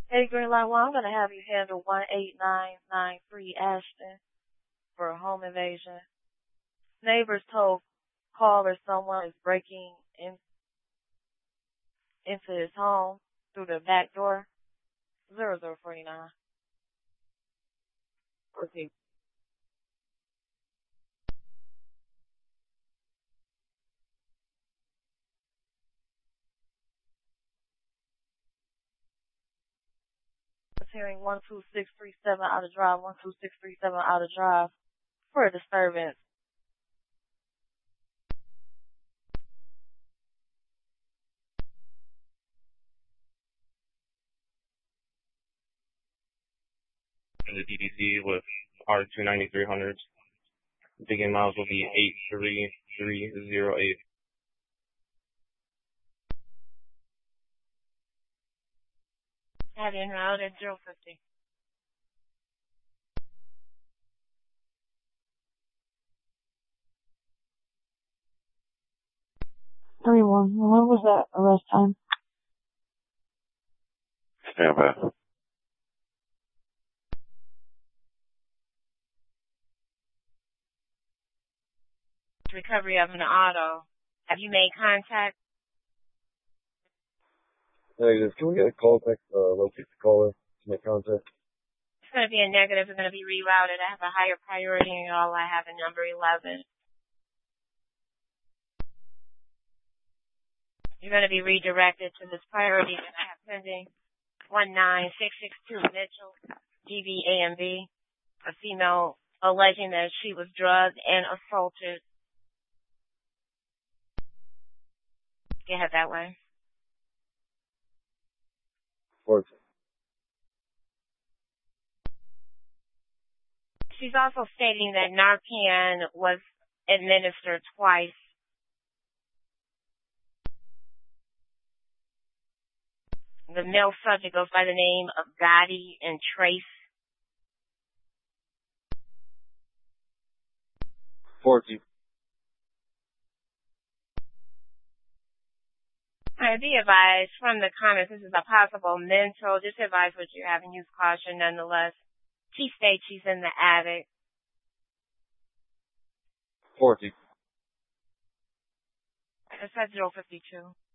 Hey, Greenlight, well, I'm going to have you handle 18993 Ashton for a home invasion. Neighbors told caller someone is breaking into his home through the back door. 0049. Proceed. Hearing 12637 out of drive, 12637 out of drive for a disturbance. The DDC with R29300s. Begin miles will be 83308. Have you routed 050. Everyone, when was that arrest time? Stand by. Recovery of an auto. Have you made contact? Negative. Can we get a call back, locate the caller to make contact? It's going to be a negative. It's going to be rerouted. I have a higher priority and all I have a number 11. You're going to be redirected to this priority that I have pending. 19662 Mitchell, DVAMB, a female alleging that she was drugged and assaulted. Get head that way. 14. She's also stating that Narcan was administered twice. The male subject goes by the name of Gotti and Trace. 14. Be advised from the comments, this is a possible mental. Just advise what you have and use caution nonetheless. She states she's in the attic. 14. It says 052.